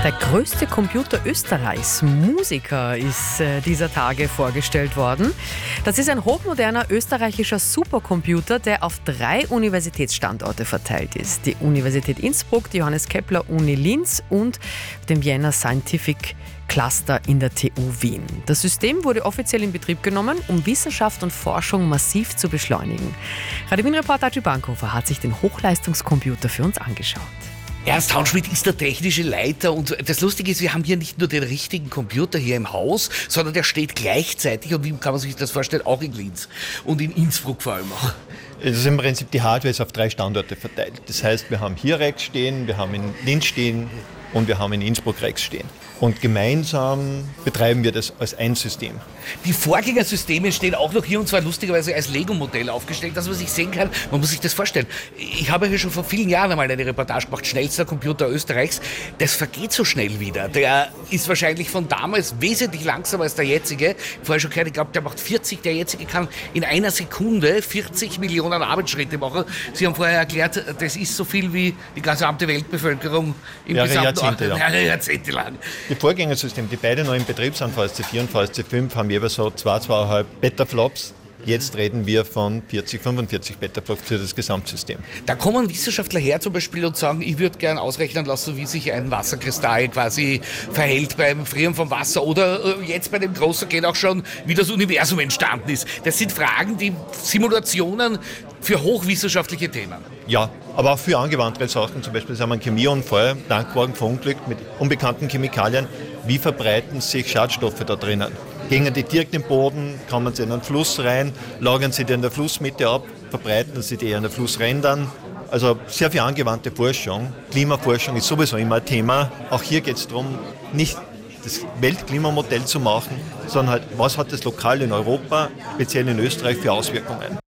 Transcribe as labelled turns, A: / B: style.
A: Der größte Computer Österreichs, Musiker, ist dieser Tage vorgestellt worden. Das ist ein hochmoderner österreichischer Supercomputer, der auf 3 Universitätsstandorte verteilt ist. Die Universität Innsbruck, die Johannes Kepler Uni Linz und dem Vienna Scientific Cluster in der TU Wien. Das System wurde offiziell in Betrieb genommen, um Wissenschaft und Forschung massiv zu beschleunigen. Radio Wien-Reporter Archie Bankhofer hat sich den Hochleistungscomputer für uns angeschaut.
B: Ernst Haunschmidt ist der technische Leiter und das Lustige ist, wir haben hier nicht nur den richtigen Computer hier im Haus, sondern der steht gleichzeitig, und wie kann man sich das vorstellen, auch in Linz und in Innsbruck vor allem auch.
C: Das ist im Prinzip, die Hardware ist auf 3 Standorte verteilt. Das heißt, wir haben hier Racks stehen, wir haben in Linz stehen und wir haben in Innsbruck Racks stehen. Und gemeinsam betreiben wir das als ein System.
B: Die Vorgängersysteme stehen auch noch hier, und zwar lustigerweise als Lego-Modell aufgestellt, dass man sich sehen kann. Man muss sich das vorstellen. Ich habe hier schon vor vielen Jahren einmal eine Reportage gemacht, schnellster Computer Österreichs. Das vergeht so schnell wieder. Der ist wahrscheinlich von damals wesentlich langsamer als der jetzige. Vorher schon gehört, ich glaube, der macht 40. Der jetzige kann in einer Sekunde 40 Millionen Arbeitsschritte machen. Sie haben vorher erklärt, das ist so viel wie die gesamte Weltbevölkerung im gesamten Jahrzehnte lang.
C: Die Vorgängersysteme, die beide noch im Betrieb sind, VSC4 und VSC5, haben jeweils so 2,5 Petaflops. Jetzt reden wir von 40, 45 Petaflops für das Gesamtsystem.
B: Da kommen Wissenschaftler her zum Beispiel und sagen, ich würde gern ausrechnen lassen, wie sich ein Wasserkristall quasi verhält beim Frieren vom Wasser, oder jetzt bei dem Großen geht auch schon, wie das Universum entstanden ist. Das sind Fragen, die Simulationen für hochwissenschaftliche Themen.
C: Ja, aber auch für angewandte Sachen. Zum Beispiel haben wir einen Chemieunfall, Tankwagen verunglückt mit unbekannten Chemikalien. Wie verbreiten sich Schadstoffe da drinnen? Gehen die direkt im Boden, kommen sie in einen Fluss rein, lagern sie die in der Flussmitte ab, verbreiten sie die eher in den Flussrändern. Also sehr viel angewandte Forschung. Klimaforschung ist sowieso immer ein Thema. Auch hier geht es darum, nicht das Weltklimamodell zu machen, sondern halt, was hat das lokal in Europa, speziell in Österreich, für Auswirkungen.